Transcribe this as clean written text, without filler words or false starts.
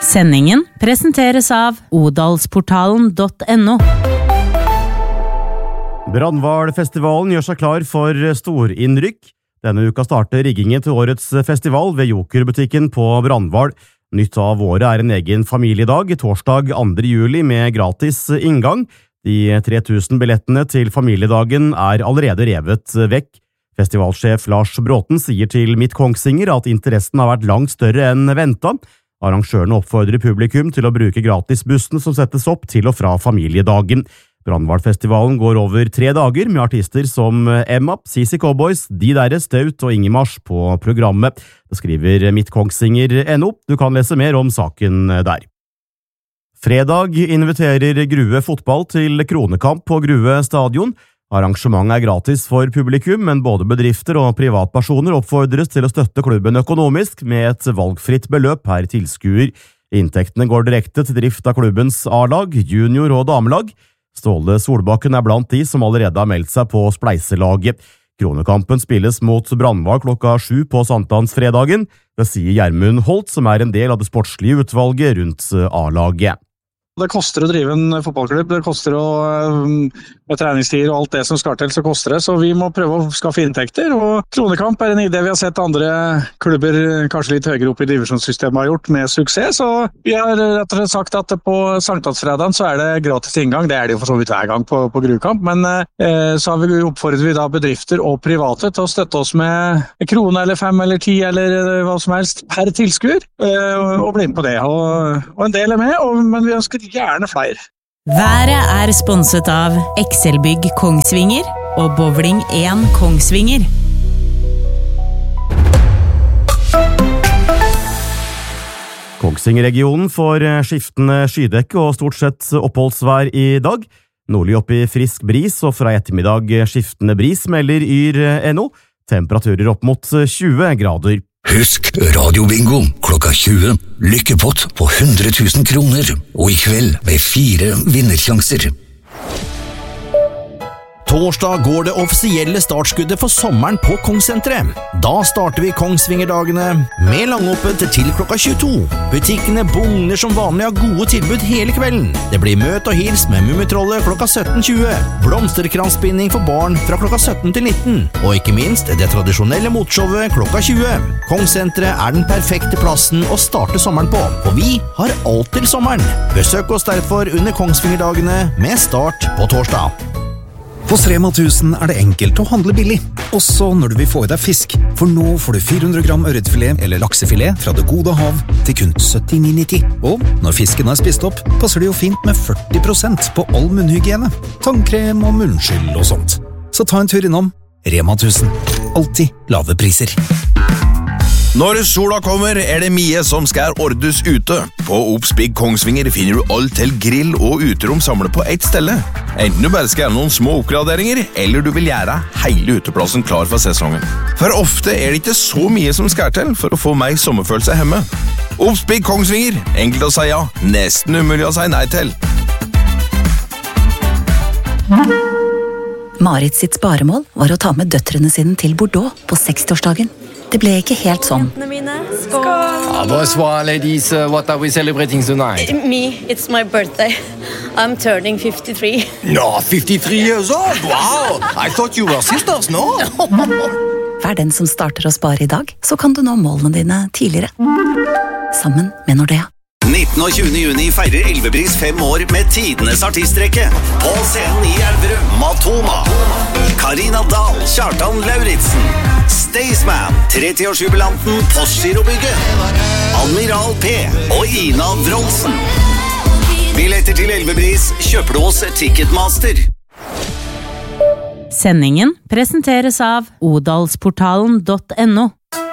Sendingen presenteres av odalsportalen.no. Brandvalfestivalen gjør seg klar for storinnrykk. Denne uka starter riggingen til årets festival ved Jokerbutikken på Brandval. Nytt av året er en egen familiedag, torsdag 2. juli med gratis inngang. De 3000 billettene til familiedagen er allerede revet vekk. Festivalsjef Lars Bråten sier til Midt Kongsvinger at interessen har vært langt større enn ventet. Arrangørene oppfordrer publikum til å bruke gratisbussen som settes opp til og fra familiedagen. Brandvalfestivalen går over 3 dager med artister som Emap, CC Cowboys, De Derre, Staut og Ingemars på programmet. Det skriver Midt Kongsvinger.no. Du kan lese mer om saken der. Fredag inviterer Grue fotball til kronekamp på Grue stadion. Arrangementet er gratis for publikum, men både bedrifter og privatpersoner oppfordres til å støtte klubben økonomisk med et valgfritt beløp per tilskuer. Inntektene går direkte til drift av klubbens A-lag, junior- og damelag. Ståle Solbakken er blant de som allerede har meldt seg på spleiselaget. Kronekampen spilles mot Brandval klokka 7 på sankthansfredagen. Det sier Gjermund Holt, som er en del av det sportslige utvalget rundt A-laget. Det koster å drive en fotballklubb, det koster med treningstider og alt det som skal til, så koster det, så vi må prøve å skaffe inntekter, og kronekamp er en idé vi har sett andre klubber kanskje litt høyere opp i divisjonssystemet har gjort med suksess, så vi har rett og slett sagt at på sankthansfredagen så er det gratis inngang, det er det jo for så vidt hver gang på grukamp, men så har vi oppfordret da bedrifter og private til å støtte oss med en krone eller 5 eller 10 eller hva som helst per tilskuer, og bli med på det, og en del er med, men vi ønsker gjerne flere. Været er sponset av Excelbygg Kongsvinger og Bowling 1 Kongsvinger. Kongsvinger-regionen får skiftende skydekke og stort sett oppholdsvær i dag. Nordlig opp i frisk bris, og fra ettermiddag skiftende bris, melder Yr.no. Temperaturer opp mot 20 grader. Husk Radio Bingo klokka 20. Lykkepott på 100 000 kroner, og i kveld med 4 vinnersjanser. Torsdag går det offisielle startskuddet for sommeren på Kongssenteret. Da starter vi Kongsvingerdagene med langåpent til klokka 22. Butikkene bugner som vanlig av gode tilbud hele kvelden. Det blir møt og hils med Mummitrollet klokka 17.20. Blomsterkransbinding for barn fra klokka 17 til 19. Og ikke minst det tradisjonelle motshowet klokka 20. Kongssenteret er den perfekte plassen å starte sommeren på, og vi har alt til sommeren. Besøk oss derfor under Kongsvingerdagene med start på torsdag. Hos Rema 1000 er det enkelt å handle billig, også når du vil få i deg fisk. For nå får du 400 gram ørretfilet eller laksefilet fra det gode hav til kun 79,90. Og når fisken er spist opp, passer det jo fint med 40% på all munnhygiene, tannkrem og munnskyld og sånt. Så ta en tur innom Rema 1000. Alltid lave priser. Når sola kommer, er det mye som skal ordes ute. På Obsbygg Kongsvinger finner du alt til grill og uterom samlet på ett stelle. Enten du bare skal gjøre noen små oppgraderinger, eller du vil gjøre hele uteplassen klar for sesongen. For ofte er det ikke så mye som skal til for å få meg sommerfølelse hjemme. Obsbygg Kongsvinger, enkelt å si ja, nesten umulig å si nei til. Marit sitt sparemål var å ta med døtrene sine til Bordeaux på 60-årsdagen. Det ble ikke helt sånn. Skål! Bonsoir, ladies. What are we celebrating tonight? Me, it's my birthday. I'm turning 53. No, 53 years old? Wow! I thought you were sisters, no? Vær den som starter å spare i dag, så kan du nå målene dine tidligere. Sammen med Nordea. 19. og 20. juni feirer Elvebris 5 år med tidenes artistrekke. På scenen i Elverum, Matoma, Karina Dahl, Kjartan Lauritsen, Staysman, 30-årsjubilanten Postgirobygget, Admiral P og Ina Wroldsen. Billetter til Elvebris kjøper du hos Ticketmaster. Sendingen presenteres av odalsportalen.no.